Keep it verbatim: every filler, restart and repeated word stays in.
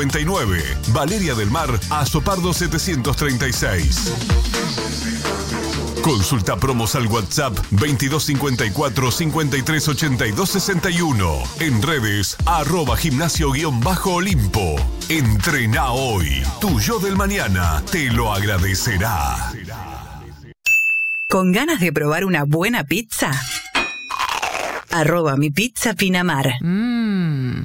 noventa y nueve. Valeria del Mar, Azopardo setecientos treinta y seis. Consulta promos al WhatsApp veintidós cincuenta y cuatro, cincuenta y tres, ochenta y dos, sesenta y uno. En redes, arroba gimnasio guión bajo Olimpo. Entrená hoy. Tu yo del mañana te lo agradecerá. ¿Con ganas de probar una buena pizza? Arroba mi pizza Pinamar. Mmm.